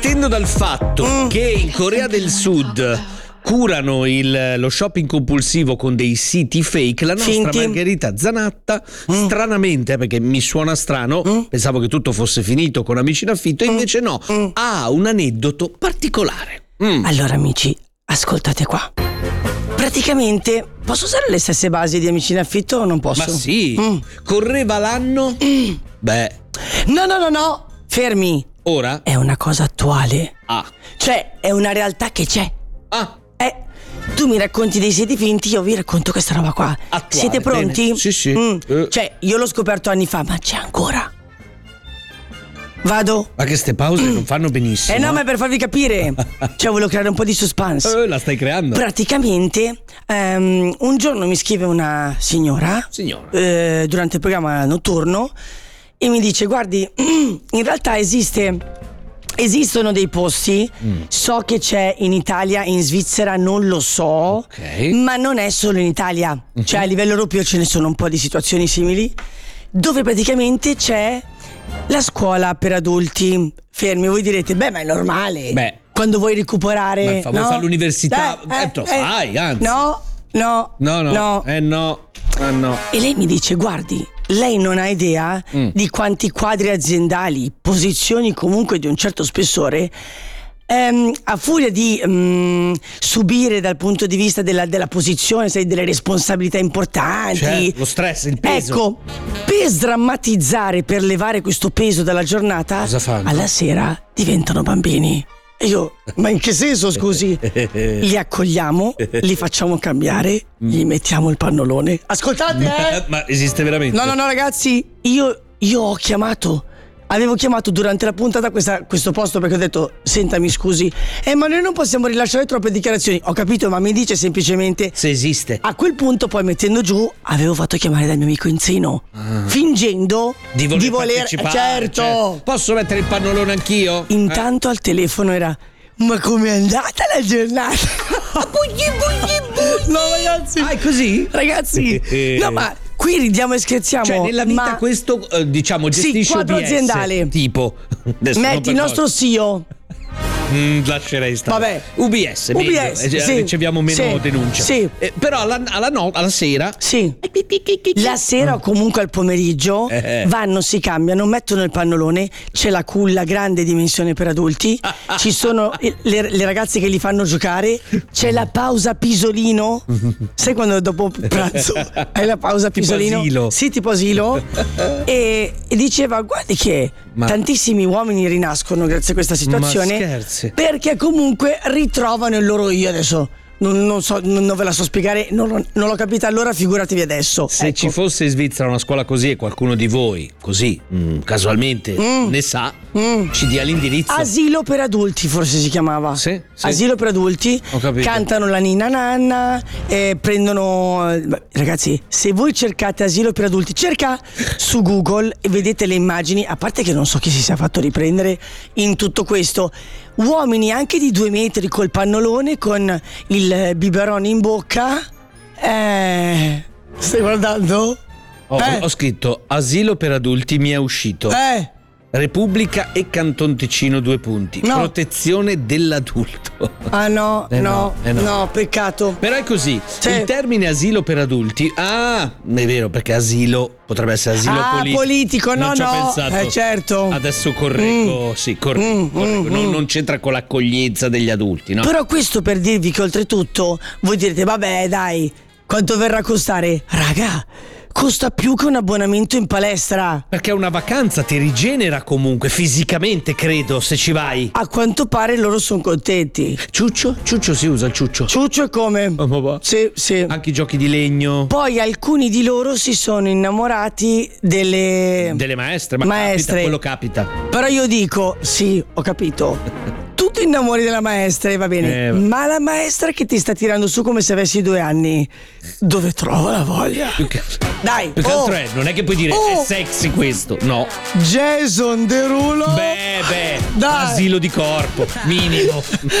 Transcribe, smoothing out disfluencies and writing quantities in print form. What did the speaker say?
Partendo dal fatto che in Corea del Sud curano lo shopping compulsivo con dei siti fake, la nostra Finti. Margherita Zanatta, stranamente, perché mi suona strano, pensavo che tutto fosse finito con Amici in affitto, invece no, ha un aneddoto particolare. Allora amici, ascoltate qua. Praticamente posso usare le stesse basi di Amici in affitto o non posso? Ma sì, correva l'anno? Beh, No, fermi. ora? È una cosa attuale. Ah. Cioè, è una realtà che c'è. Ah. Tu mi racconti dei siti finti, io vi racconto questa roba qua. Attuale, Siete pronti? bene. Sì. Cioè, io l'ho scoperto anni fa, ma c'è ancora. Vado? Ma che ste pause non fanno benissimo. No, ma è per farvi capire. Cioè, volevo creare un po' di suspense. La stai creando? Praticamente, un giorno mi scrive una signora. Durante il programma notturno e mi dice: guardi, in realtà esistono dei posti, so che c'è in Italia, in Svizzera non lo so, ma non è solo in Italia, cioè a livello europeo ce ne sono un po' di situazioni simili, dove praticamente c'è la scuola per adulti. Fermi, voi direte, beh, ma è normale. Beh, quando vuoi recuperare, ma il famoso no? all'università, lo fai, anzi. No. No. E lei mi dice: guardi, lei non ha idea di quanti quadri aziendali, posizioni comunque di un certo spessore, a furia di subire dal punto di vista della posizione, sai, delle responsabilità importanti, cioè, lo stress, il peso. Ecco, per sdrammatizzare, per levare questo peso dalla giornata, cosa fanno? alla sera diventano bambini. E io, ma in che senso, scusi? Li accogliamo, li facciamo cambiare, gli mettiamo il pannolone. Ascoltate, Ma esiste veramente? No, ragazzi, io avevo chiamato durante la puntata questo posto perché ho detto: senta, mi scusi, ma noi non possiamo rilasciare troppe dichiarazioni. Ho capito, ma mi dice semplicemente se esiste. A quel punto, poi mettendo giù, avevo fatto chiamare dal mio amico Enzino, fingendo di voler partecipare. Certo. Cioè, posso mettere il pannolone anch'io? Intanto al telefono era: ma com'è andata la giornata? No, ragazzi. Ah, è così? Ragazzi, no, ma qui ridiamo e scherziamo. Cioè, nella vita questo, diciamo, gestisce quadro OBS, aziendale. tipo. Metti il nostro CEO. Lascerei stare. Vabbè. UBS, meglio. Sì, riceviamo meno denuncia. Sì. Però alla sera. Sì. La sera o comunque al pomeriggio vanno, si cambiano, mettono il pannolone, c'è la culla grande dimensione per adulti, ci sono le ragazze che li fanno giocare, c'è la pausa pisolino. Sai quando dopo pranzo hai la pausa pisolino? Tipo asilo. Sì, tipo asilo. e diceva: guardi che tantissimi uomini rinascono grazie a questa situazione. Ma scherzi. Perché comunque ritrovano il loro io. Adesso non so, non ve la so spiegare, non l'ho capita allora, figuratevi adesso. Se ci fosse in Svizzera una scuola così e qualcuno di voi così casualmente ne sa, ci dia l'indirizzo. Asilo per adulti forse si chiamava. Sì. Asilo per adulti. Ho capito. Cantano la ninna nanna, prendono. Ragazzi, se voi cercate asilo per adulti, cerca su Google e vedete le immagini. A parte che non so chi si sia fatto riprendere in tutto questo, uomini anche di 2 metri col pannolone, con il biberone in bocca. Stai guardando? Ho scritto asilo per adulti, mi è uscito Repubblica e Canton Ticino 2 punti. No. Protezione dell'adulto. Ah no, no, peccato. Però è così. Sì. Il termine asilo per adulti, è vero, perché asilo potrebbe essere asilo politico, non ci ho no. pensato. Certo. Adesso correggo, correggo. Non c'entra con l'accoglienza degli adulti, no? Però questo per dirvi che oltretutto voi direte: vabbè, dai, quanto verrà a costare? Raga, costa più che un abbonamento in palestra. Perché una vacanza ti rigenera comunque fisicamente, credo, se ci vai. A quanto pare loro sono contenti. Ciuccio si usa il ciuccio. Ciuccio è come? Sì. Anche i giochi di legno. Poi alcuni di loro si sono innamorati delle maestre, ma capita, quello capita. Però io dico, sì, ho capito. Tu ti innamori della maestra, va bene, ma la maestra che ti sta tirando su come se avessi 2 anni, dove trova la voglia? Dai, più che altro non è che puoi dire è sexy questo, no. Jason Derulo. Beh, dai. asilo di corpo, minimo.